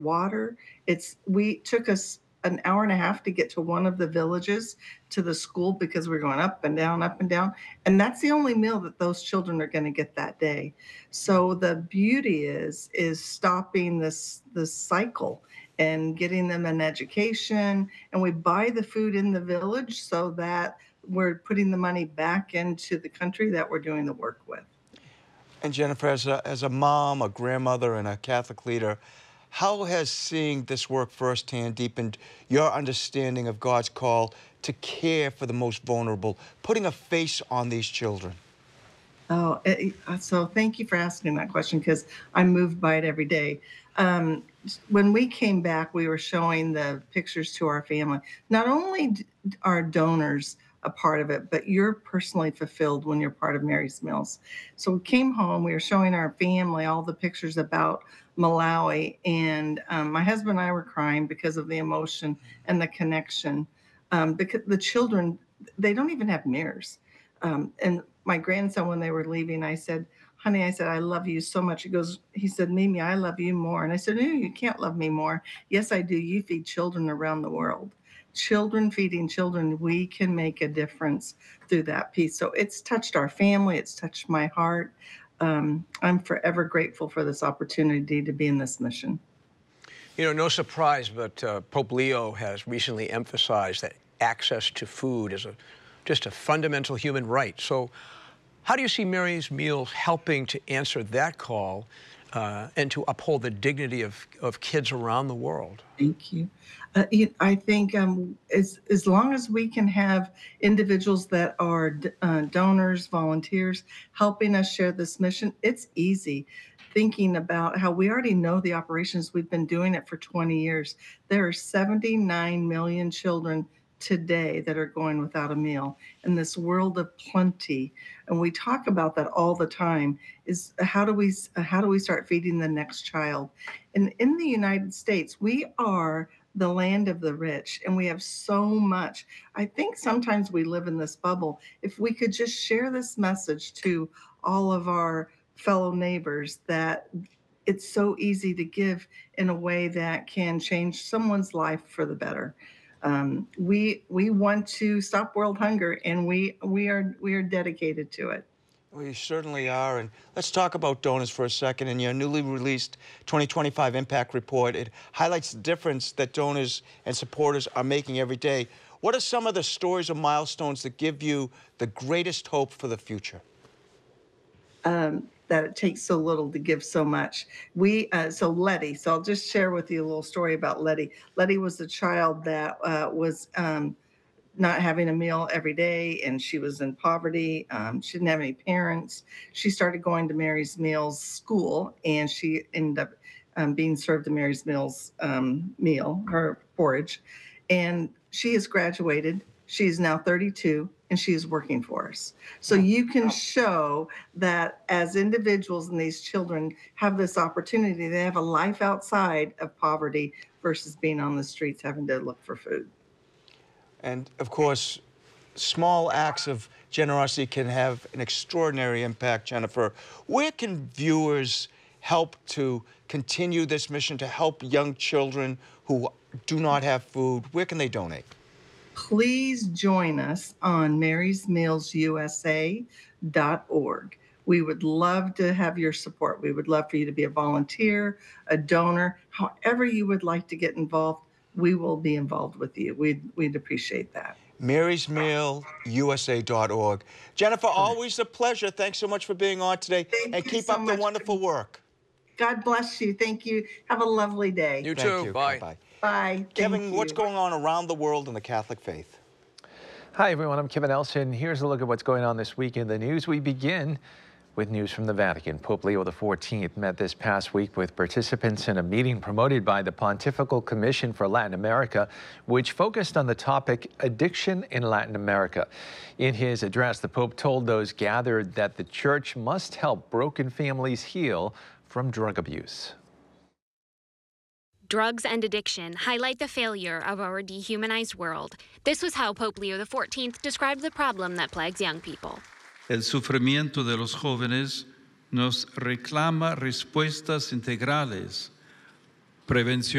water. We took us an hour and a half to get to one of the villages to the school because we're going up and down, up and down. And that's the only meal that those children are going to get that day. So the beauty is stopping this cycle and getting them an education. And we buy the food in the village so that we're putting the money back into the country that we're doing the work with. And Jennifer, as a mom, a grandmother, and a Catholic leader, how has seeing this work firsthand deepened your understanding of God's call to care for the most vulnerable, putting a face on these children? So thank you for asking that question because I'm moved by it every day. Um, when we came back, we were showing the pictures to our family. Not only are donors a part of it, but you're personally fulfilled when you're part of Mary's Meals. So we came home, we were showing our family all the pictures about Malawi, and my husband and I were crying because of the emotion and the connection. Because the children, they don't even have mirrors. And my grandson, when they were leaving, I said, honey, I said, I love you so much. He said, Mimi, I love you more. And I said, no, you can't love me more. Yes, I do. You feed children around the world. Children feeding children, we can make a difference through that piece. So it's touched our family. It's touched my heart. I'm forever grateful for this opportunity to be in this mission. You know, no surprise, but Pope Leo has recently emphasized that access to food is just a fundamental human right. So how do you see Mary's Meals helping to answer that call and to uphold the dignity of kids around the world? Thank you. I think as long as we can have individuals that are donors, volunteers, helping us share this mission, it's easy. Thinking about how we already know the operations, we've been doing it for 20 years. There are 79 million children today that are going without a meal in this world of plenty, and we talk about that all the time. Is how do we start feeding the next child? And in the United States, we are the land of the rich, and we have so much. I think sometimes we live in this bubble. If we could just share this message to all of our fellow neighbors that it's so easy to give in a way that can change someone's life for the better. We want to stop world hunger, and we are dedicated to it. We certainly are. And let's talk about donors for a second. In your newly released 2025 Impact Report, it highlights the difference that donors and supporters are making every day. What are some of the stories or milestones that give you the greatest hope for the future? That it takes so little to give so much. So Letty, so I'll just share with you a little story about Letty. Letty was a child that was not having a meal every day, and she was in poverty. She didn't have any parents. She started going to Mary's Meals school, and she ended up being served the Mary's Meals meal, her porridge. And she has graduated. She is now 32, and she is working for us. So you can show that as individuals and these children have this opportunity, they have a life outside of poverty versus being on the streets having to look for food. And of course, small acts of generosity can have an extraordinary impact, Jennifer. Where can viewers help to continue this mission to help young children who do not have food? Where can they donate? Please join us on marysmealsusa.org. We would love to have your support. We would love for you to be a volunteer, a donor, however you would like to get involved. We will be involved with you. We'd appreciate that. marysmealusa.org. Jennifer, always a pleasure. Thanks so much for being on today. And keep up the wonderful work. God bless you. Thank you. Have a lovely day. You too. Bye. Bye. Bye. Kevin, what's going on around the world in the Catholic faith? Hi, everyone. I'm Kevin Elson. Here's a look at what's going on this week in the news. We begin with news from the Vatican. Pope Leo XIV met this past week with participants in a meeting promoted by the Pontifical Commission for Latin America, which focused on the topic addiction in Latin America. In his address, the Pope told those gathered that the Church must help broken families heal from drug abuse. Drugs and addiction highlight the failure of our dehumanized world. This was how Pope Leo XIV described the problem that plagues young people. El sufrimiento de los jóvenes nos reclama respuestas integrales, prevención